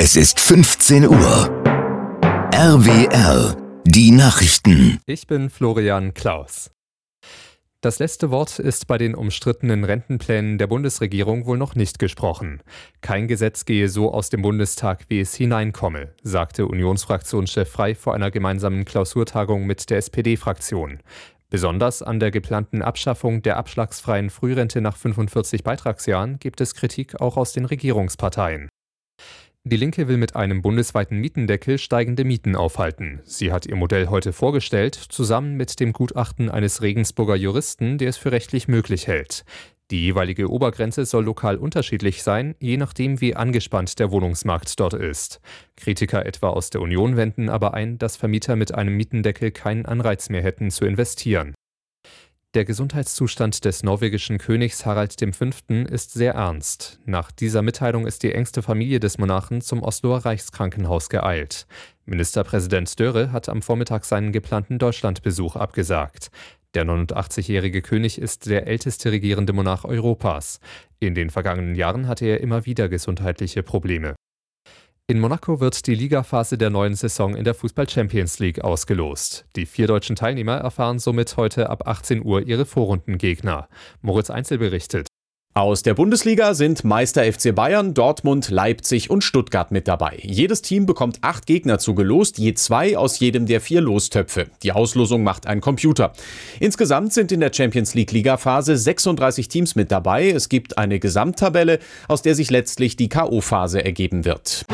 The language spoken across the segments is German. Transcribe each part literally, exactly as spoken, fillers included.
Es ist fünfzehn Uhr. R W R, die Nachrichten. Ich bin Florian Klaus. Das letzte Wort ist bei den umstrittenen Rentenplänen der Bundesregierung wohl noch nicht gesprochen. Kein Gesetz gehe so aus dem Bundestag, wie es hineinkomme, sagte Unionsfraktionschef Frey vor einer gemeinsamen Klausurtagung mit der S P D-Fraktion. Besonders an der geplanten Abschaffung der abschlagsfreien Frührente nach fünfundvierzig Beitragsjahren gibt es Kritik auch aus den Regierungsparteien. Die Linke will mit einem bundesweiten Mietendeckel steigende Mieten aufhalten. Sie hat ihr Modell heute vorgestellt, zusammen mit dem Gutachten eines Regensburger Juristen, der es für rechtlich möglich hält. Die jeweilige Obergrenze soll lokal unterschiedlich sein, je nachdem, wie angespannt der Wohnungsmarkt dort ist. Kritiker etwa aus der Union wenden aber ein, dass Vermieter mit einem Mietendeckel keinen Anreiz mehr hätten zu investieren. Der Gesundheitszustand des norwegischen Königs Harald der Fünfte ist sehr ernst. Nach dieser Mitteilung ist die engste Familie des Monarchen zum Osloer Reichskrankenhaus geeilt. Ministerpräsident Dörre hat am Vormittag seinen geplanten Deutschlandbesuch abgesagt. Der neunundachtzigjährige König ist der älteste regierende Monarch Europas. In den vergangenen Jahren hatte er immer wieder gesundheitliche Probleme. In Monaco wird die Ligaphase der neuen Saison in der Fußball-Champions League ausgelost. Die vier deutschen Teilnehmer erfahren somit heute ab achtzehn Uhr ihre Vorrundengegner. Moritz Einzel berichtet. Aus der Bundesliga sind Meister F C Bayern, Dortmund, Leipzig und Stuttgart mit dabei. Jedes Team bekommt acht Gegner zugelost, je zwei aus jedem der vier Lostöpfe. Die Auslosung macht ein Computer. Insgesamt sind in der Champions League Ligaphase sechsunddreißig Teams mit dabei. Es gibt eine Gesamttabelle, aus der sich letztlich die K O-Phase ergeben wird.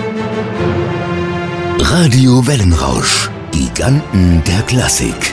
Radio Wellenrausch, Giganten der Klassik.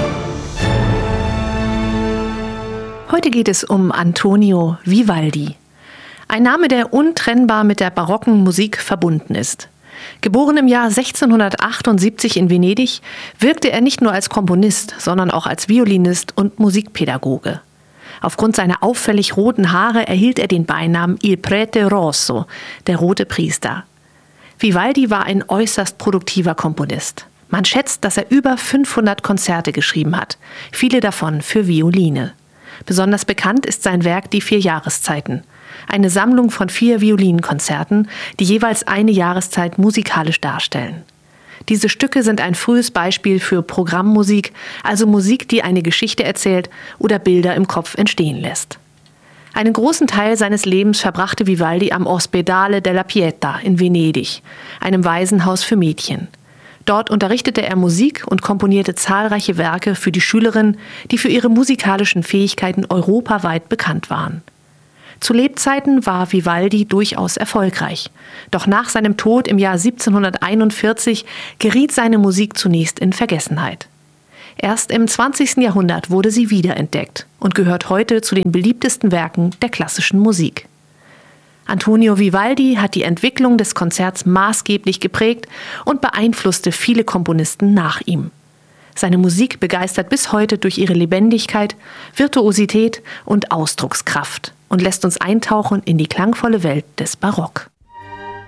Heute geht es um Antonio Vivaldi. Ein Name, der untrennbar mit der barocken Musik verbunden ist. Geboren im Jahr sechzehnhundertachtundsiebzig in Venedig, wirkte er nicht nur als Komponist, sondern auch als Violinist und Musikpädagoge. Aufgrund seiner auffällig roten Haare erhielt er den Beinamen Il Prete Rosso, der rote Priester. Vivaldi war ein äußerst produktiver Komponist. Man schätzt, dass er über fünfhundert Konzerte geschrieben hat, viele davon für Violine. Besonders bekannt ist sein Werk Die vier Jahreszeiten, eine Sammlung von vier Violinkonzerten, die jeweils eine Jahreszeit musikalisch darstellen. Diese Stücke sind ein frühes Beispiel für Programmmusik, also Musik, die eine Geschichte erzählt oder Bilder im Kopf entstehen lässt. Einen großen Teil seines Lebens verbrachte Vivaldi am Ospedale della Pietà in Venedig, einem Waisenhaus für Mädchen. Dort unterrichtete er Musik und komponierte zahlreiche Werke für die Schülerinnen, die für ihre musikalischen Fähigkeiten europaweit bekannt waren. Zu Lebzeiten war Vivaldi durchaus erfolgreich. Doch nach seinem Tod im Jahr siebzehnhunderteinundvierzig geriet seine Musik zunächst in Vergessenheit. Erst im zwanzigsten Jahrhundert wurde sie wiederentdeckt und gehört heute zu den beliebtesten Werken der klassischen Musik. Antonio Vivaldi hat die Entwicklung des Konzerts maßgeblich geprägt und beeinflusste viele Komponisten nach ihm. Seine Musik begeistert bis heute durch ihre Lebendigkeit, Virtuosität und Ausdruckskraft und lässt uns eintauchen in die klangvolle Welt des Barock.